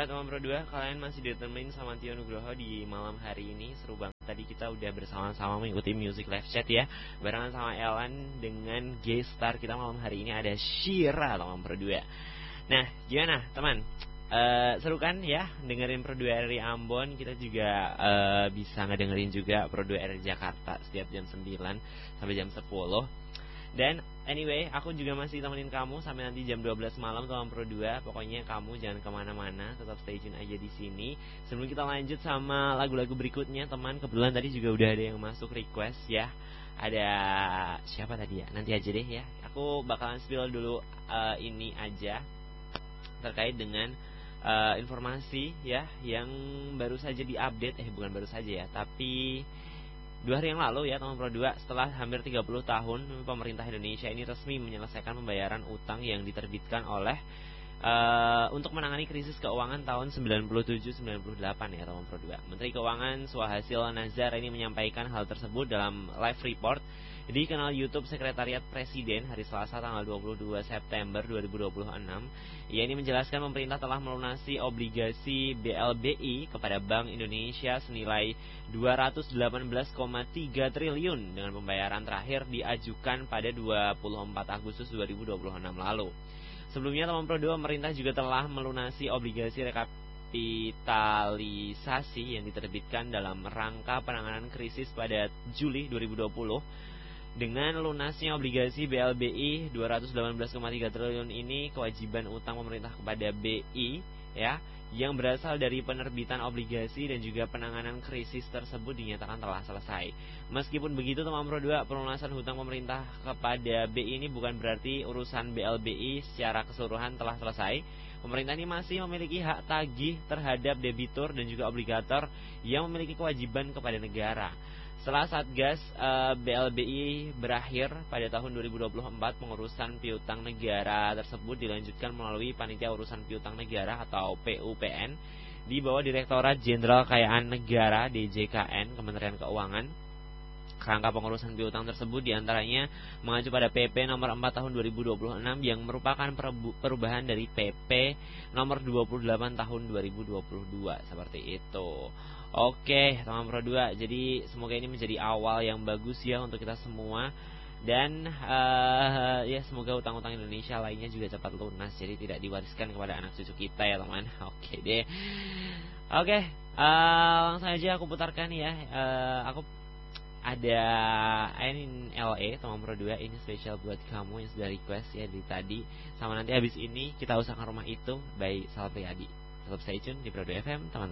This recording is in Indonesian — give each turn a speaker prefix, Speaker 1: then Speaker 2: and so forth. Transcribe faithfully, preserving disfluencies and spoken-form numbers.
Speaker 1: Alright teman Pro dua, kalian masih ditemenin sama Tio Nugroho di malam hari ini. Seru banget, tadi kita udah bersama-sama mengikuti Music Live Chat ya, barengan sama Elan. Dengan guest star kita malam hari ini ada Shira teman Pro dua. Nah gimana teman, uh, seru kan ya dengerin Pro dua R I Ambon. Kita juga uh, bisa ngedengerin juga Pro dua R I Jakarta setiap jam sembilan sampai jam sepuluh. Dan anyway, aku juga masih temenin kamu sampai nanti jam dua belas malam teman Pro dua. Pokoknya kamu jangan kemana-mana, tetap stay tune aja di sini. Sebelum kita lanjut sama lagu-lagu berikutnya teman, kebetulan tadi juga udah ada yang masuk request ya. Ada siapa tadi ya? Nanti aja deh ya. Aku bakalan spill dulu uh, ini aja terkait dengan uh, informasi ya yang baru saja diupdate. Eh bukan baru saja ya, tapi dua hari yang lalu ya teman Pro dua, setelah hampir tiga puluh tahun pemerintah Indonesia ini resmi menyelesaikan pembayaran utang yang diterbitkan oleh uh, untuk menangani krisis keuangan tahun sembilan puluh tujuh sembilan puluh delapan ya teman Pro dua. Menteri Keuangan Suhasil Nazar ini menyampaikan hal tersebut dalam live report di kanal YouTube Sekretariat Presiden hari Selasa tanggal dua puluh dua September dua ribu dua puluh enam. Ia ini menjelaskan pemerintah telah melunasi obligasi B L B I kepada Bank Indonesia senilai dua ratus delapan belas koma tiga triliun dengan pembayaran terakhir diajukan pada dua puluh empat Agustus dua ribu dua puluh enam lalu. Sebelumnya teman Pro dua, pemerintah juga telah melunasi obligasi rekapitalisasi yang diterbitkan dalam rangka penanganan krisis pada Juli dua ribu dua puluh. Dengan lunasnya obligasi B L B I dua ratus delapan belas koma tiga triliun ini, kewajiban utang pemerintah kepada B I ya yang berasal dari penerbitan obligasi dan juga penanganan krisis tersebut dinyatakan telah selesai. Meskipun begitu teman Pro dua, pelunasan hutang pemerintah kepada B I ini bukan berarti urusan B L B I secara keseluruhan telah selesai. Pemerintah ini masih memiliki hak tagih terhadap debitur dan juga obligator yang memiliki kewajiban kepada negara. Setelah Satgas uh, B L B I berakhir pada tahun dua ribu dua puluh empat, pengurusan piutang negara tersebut dilanjutkan melalui Panitia Urusan Piutang Negara atau P U P N di bawah Direktorat Jenderal Kekayaan Negara D J K N Kementerian Keuangan. Kerangka pengurusan piutang tersebut diantaranya mengacu pada P P nomor empat tahun dua ribu dua puluh enam yang merupakan perubahan dari P P nomor dua puluh delapan tahun dua ribu dua puluh dua, seperti itu. Oke teman Pro dua, jadi semoga ini menjadi awal yang bagus ya untuk kita semua. Dan uh, ya semoga utang-utang Indonesia lainnya juga cepat lunas, jadi tidak diwariskan kepada anak cucu kita ya teman. Oke deh. Oke, uh, langsung aja aku putarkan ya. uh, Aku ada N L E teman Pro dua, ini spesial buat kamu yang sudah request ya dari tadi. Sama nanti habis ini kita usahakan rumah itu by Sal Priadi. Tetap stay tune di Pro dua F M teman-teman.